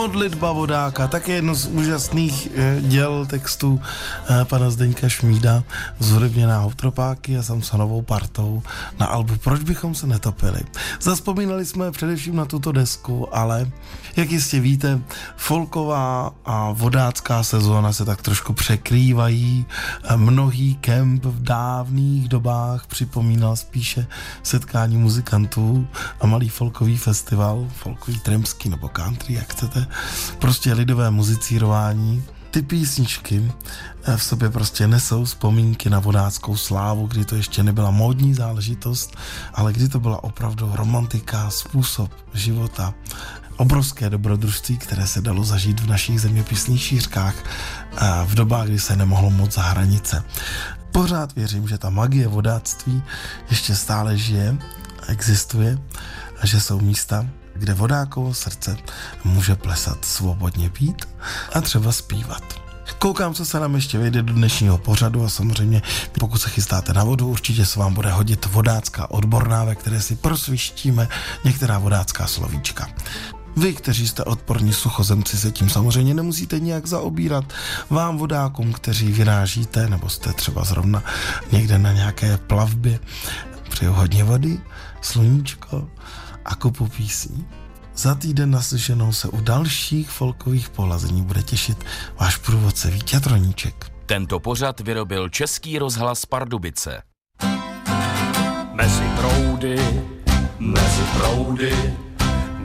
Modlitba vodáka, také jedno z úžasných děl textů pana Zdeňka Šmída, zhudebněná Houtropáky a Samsonovou partou na albu Proč bychom se netopili. Zavzpomínali jsme především na tuto desku, ale jak jistě víte, folková a vodácká sezóna se tak trošku překrývají. Mnohý kemp v dávných dobách připomínal spíše setkání muzikantů a malý folkový festival, folkový trampský nebo country, jak chcete, prostě lidové muzicírování. Ty písničky v sobě prostě nesou vzpomínky na vodáckou slávu, kdy to ještě nebyla módní záležitost, ale kdy to byla opravdu romantika, způsob života, obrovské dobrodružství, které se dalo zažít v našich zeměpisných šířkách v dobách, kdy se nemohlo moc za hranice. Pořád věřím, že ta magie vodáctví ještě stále žije, existuje a že jsou místa, kde vodákovo srdce může plesat, svobodně pít a třeba zpívat. Koukám, co se nám ještě vejde do dnešního pořadu a samozřejmě, pokud se chystáte na vodu, určitě se vám bude hodit vodácká odborná, ve které si prosvištíme některá vodácká slovíčka. Vy, kteří jste odporní suchozemci, se tím samozřejmě nemusíte nijak zaobírat. Vám vodákům, kteří vyrážíte, nebo jste třeba zrovna někde na nějaké plavbě, přeju hodně vody, sluníčko a kupu písní. Za týden naslyšenou se u dalších folkových pohlazení bude těšit váš průvodce Vítě Troníček. Tento pořad vyrobil Český rozhlas Pardubice. Mezi proudy